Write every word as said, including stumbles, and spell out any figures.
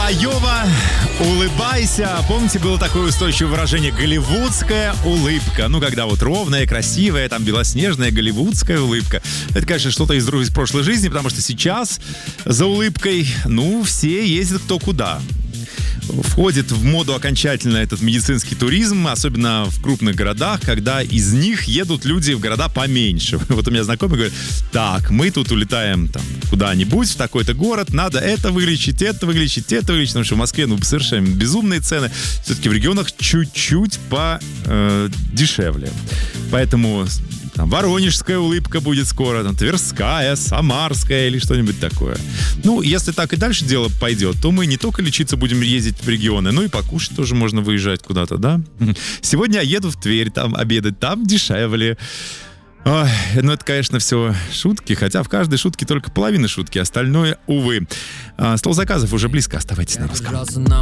Айова, улыбайся. Помните, было такое устойчивое выражение «голливудская улыбка». Ну, когда вот ровная, красивая, там белоснежная голливудская улыбка. Это, конечно, что-то из, из прошлой жизни, потому что сейчас за улыбкой, ну, все ездят кто куда. Входит в моду окончательно этот медицинский туризм, особенно в крупных городах, когда из них едут люди в города поменьше. Вот у меня знакомый говорит: так, мы тут улетаем там куда-нибудь, в такой-то город, надо это вылечить, это вылечить, это вылечить, потому что в Москве, ну, совершенно безумные цены. Все-таки в регионах чуть-чуть подешевле. Поэтому там воронежская улыбка будет скоро, там Тверская, Самарская или что-нибудь такое. Ну, если так и дальше дело пойдет, то мы не только лечиться будем ездить в регионы, но и покушать тоже можно выезжать куда-то, да? Сегодня я еду в Тверь, там обедать, там дешевле. Ой, ну это, конечно, все шутки, хотя в каждой шутке только половина шутки, остальное, увы. А, стол заказов уже близко, оставайтесь на Русском.